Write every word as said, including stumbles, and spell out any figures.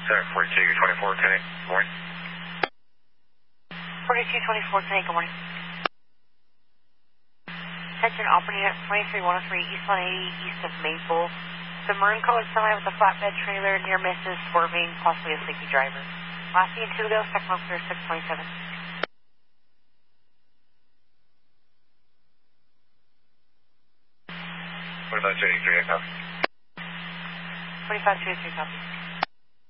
Center forty-two twenty-four, ten eight, good morning. forty-two twenty-four, ten eight, good morning. Attention, operating at twenty-three one oh three, East one eighty, east of Maple. The maroon colored semi with a flatbed trailer near misses, swerving, possibly a sleepy driver. Last seen two ago, second month clear, six twenty-seven. forty-five two eighty-three, I copy. forty-five two eighty-three, copy.